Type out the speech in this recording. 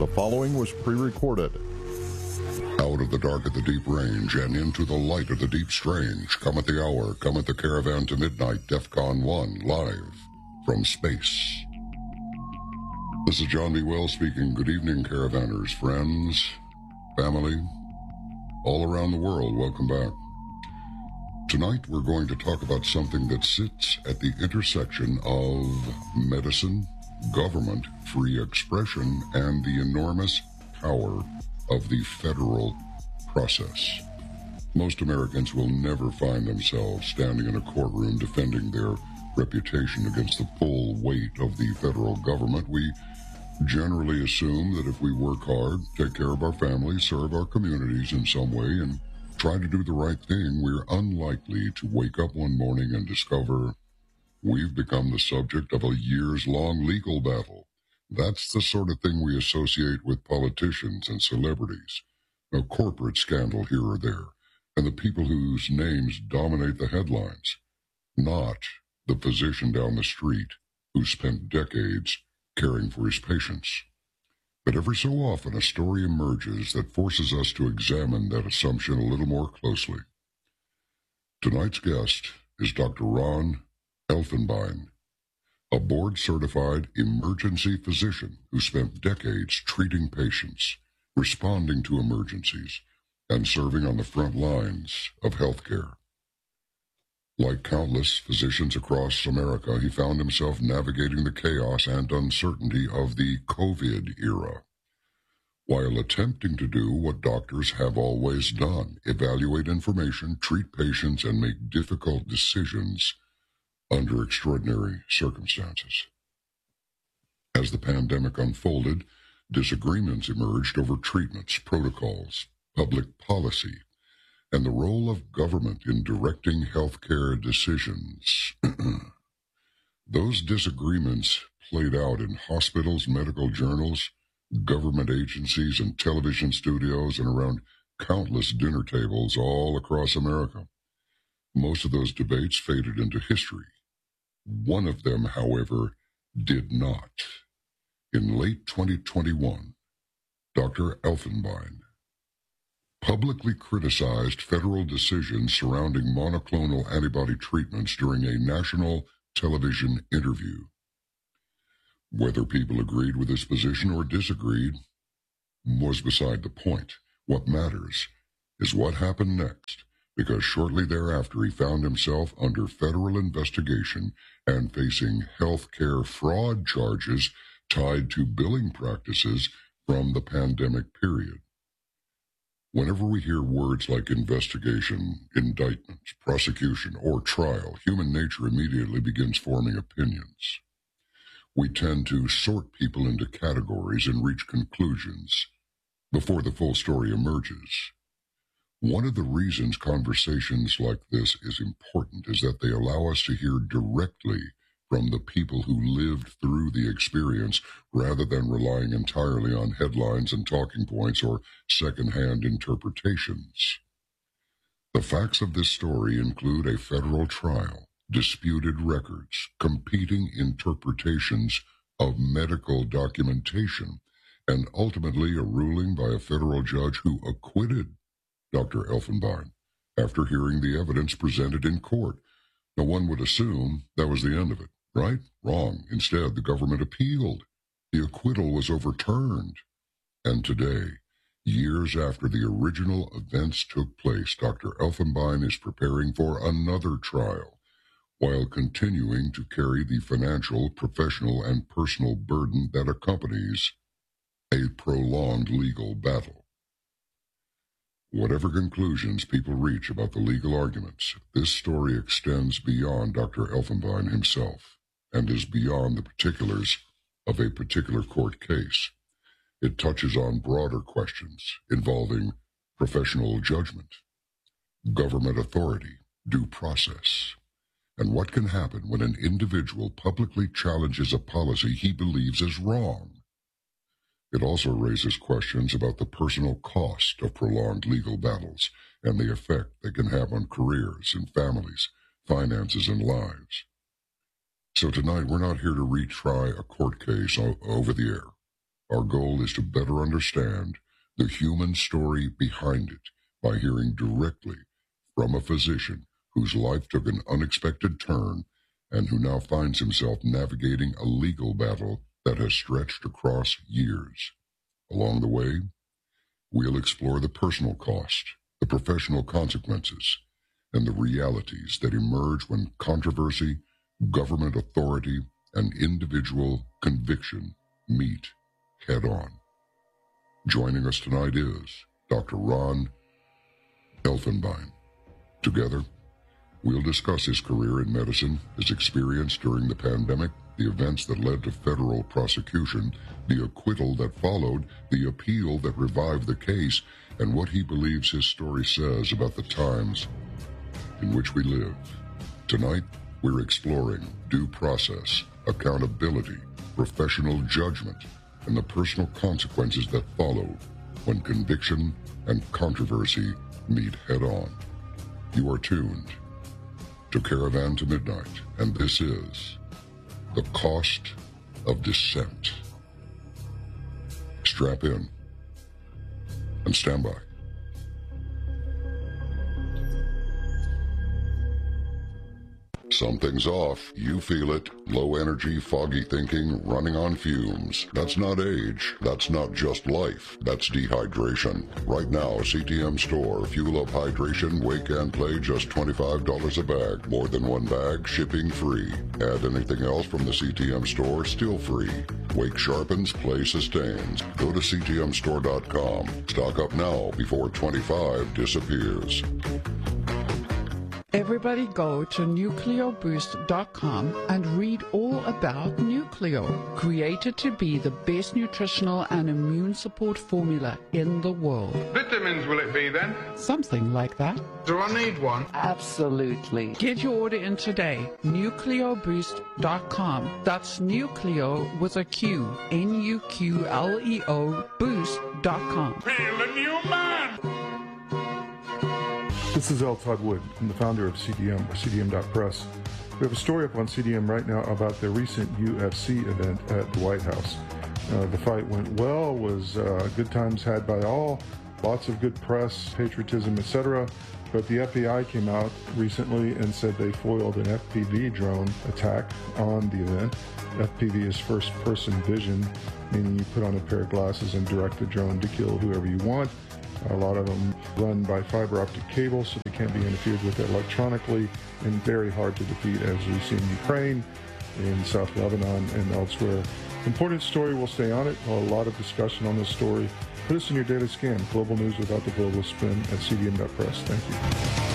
The following was pre-recorded. Out of the dark of the deep range and into the light of the deep strange, cometh the hour, cometh the caravan to midnight, DEFCON 1, live from space. This is John B. Wells speaking. Good evening, caravanners, friends, family, all around the world. Welcome back. Tonight we're going to talk about something that sits at the intersection of medicine, government, free expression, and the enormous power of the federal process. Most Americans will never find themselves standing in a courtroom defending their reputation against the full weight of the federal government. We generally assume that if we work hard, take care of our families, serve our communities in some way, and try to do the right thing, we're unlikely to wake up one morning and discover we've become the subject of a years-long legal battle. That's the sort of thing we associate with politicians and celebrities, a corporate scandal here or there, and the people whose names dominate the headlines, not the physician down the street who spent decades caring for his patients. But every so often a story emerges that forces us to examine that assumption a little more closely. Tonight's guest is Dr. Ron Elfenbein, a board-certified emergency physician who spent decades treating patients, responding to emergencies, and serving on the front lines of healthcare. Like countless physicians across America, he found himself navigating the chaos and uncertainty of the COVID era, while attempting to do what doctors have always done: evaluate information, treat patients, and make difficult decisions under extraordinary circumstances. As the pandemic unfolded, disagreements emerged over treatments, protocols, public policy, and the role of government in directing healthcare decisions. Those disagreements played out in hospitals, medical journals, government agencies, and television studios, and around countless dinner tables all across America. Most of those debates faded into history. One of them, however, did not. In late 2021, Dr. Elfenbein publicly criticized federal decisions surrounding monoclonal antibody treatments during a national television interview. Whether people agreed with his position or disagreed was beside the point. What matters is what happened next, because shortly thereafter he found himself under federal investigation and facing health care fraud charges tied to billing practices from the pandemic period. Whenever we hear words like investigation, indictment, prosecution, or trial, human nature immediately begins forming opinions. We tend to sort people into categories and reach conclusions before the full story emerges. One of the reasons conversations like this is important is that they allow us to hear directly from the people who lived through the experience, rather than relying entirely on headlines and talking points or secondhand interpretations. The facts of this story include a federal trial, disputed records, competing interpretations of medical documentation, and ultimately a ruling by a federal judge who acquitted Dr. Elfenbein after hearing the evidence presented in court. Now, one would assume that was the end of it, right? Wrong. Instead, the government appealed. The acquittal was overturned. And today, years after the original events took place, Dr. Elfenbein is preparing for another trial, while continuing to carry the financial, professional, and personal burden that accompanies a prolonged legal battle. Whatever conclusions people reach about the legal arguments, this story extends beyond Dr. Elfenbein himself and is beyond the particulars of a particular court case. It touches on broader questions involving professional judgment, government authority, due process, and what can happen when an individual publicly challenges a policy he believes is wrong. It also raises questions about the personal cost of prolonged legal battles and the effect they can have on careers and families, finances and lives. So tonight, we're not here to retry a court case over the air. Our goal is to better understand the human story behind it by hearing directly from a physician whose life took an unexpected turn and who now finds himself navigating a legal battle that has stretched across years. Along the way, we'll explore the personal cost, the professional consequences, and the realities that emerge when controversy, government authority, and individual conviction meet head-on. Joining us tonight is Dr. Ron Elfenbein. Together, we'll discuss his career in medicine, his experience during the pandemic, the events that led to federal prosecution, the acquittal that followed, the appeal that revived the case, and what he believes his story says about the times in which we live. Tonight, we're exploring due process, accountability, professional judgment, and the personal consequences that follow when conviction and controversy meet head-on. You are tuned to Caravan to Midnight, and this is The Cost of Dissent. Strap in and stand by. Something's off. You feel it. Low energy, foggy thinking, running on fumes. That's not age. That's not just life. That's dehydration. Right now, CTM Store. Fuel up hydration, wake and play, just $25 a bag. More than one bag, shipping free. Add anything else from the CTM Store, still free. Wake sharpens, play sustains. Go to ctmstore.com. Stock up now before 25 disappears. Everybody go to nucleoboost.com and read all about Nucleo, created to be the best nutritional and immune support formula in the world. Vitamins will it be then? Something like that. Do I need one? Absolutely. Get your order in today. Nucleoboost.com. That's Nucleo with a Q. Nuqleo boost.com. Feel the new man! This is L. Todd Wood. I'm the founder of CDM, or CDM.press. We have a story up on CDM right now about the recent UFC event at the White House. The fight went well, was good times had by all, lots of good press, patriotism, etc. But the FBI came out recently and said they foiled an FPV drone attack on the event. FPV is first-person vision, meaning you put on a pair of glasses and direct the drone to kill whoever you want. A lot of them run by fiber optic cable, so they can't be interfered with electronically, and very hard to defeat, as we see in Ukraine, in South Lebanon, and elsewhere. Important story, we'll stay on it. A lot of discussion on this story. Put us in your daily scan. Global news without the global spin at cdm.press. Thank you.